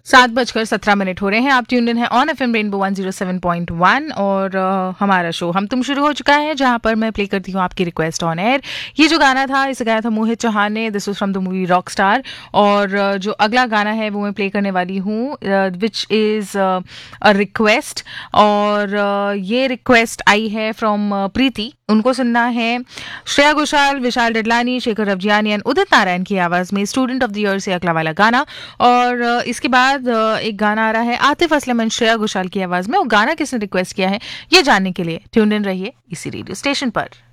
7:17 हो रहे हैं। आप ट्यून्ड इन है ऑन एफएम रेनबो 107.1 और हमारा शो हम तुम शुरू हो चुका है, जहां पर मैं प्ले करती हूँ आपकी रिक्वेस्ट ऑन एयर। ये जो गाना था, इसे गाया था मोहित चौहान ने। This was from the movie rock star. और जो अगला गाना है वो मैं प्ले करने वाली हूँ, विच इज़ अ रिक्वेस्ट। और ये रिक्वेस्ट आई है फ्रॉम प्रीति। उनको सुनना है श्रेया घोषाल, विशाल डडलानी, शेखर रवजियानी एंड उदित नारायण की आवाज़ में स्टूडेंट ऑफ द ईयर से अगला वाला गाना। और इसके बाद एक गाना आ रहा है आतिफ असलम एंड श्रेया घोषाल की आवाज़ में। वो गाना किसने रिक्वेस्ट किया है ये जानने के लिए ट्यून इन रहिए इसी रेडियो स्टेशन पर।